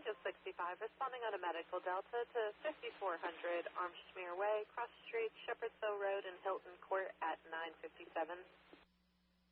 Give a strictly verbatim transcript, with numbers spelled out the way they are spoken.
Focus sixty-five, responding on a medical delta to fifty-four hundred Armstrong Way, Cross Street, Shepherd's Hill Road, and Hilton Court at nine fifty-seven.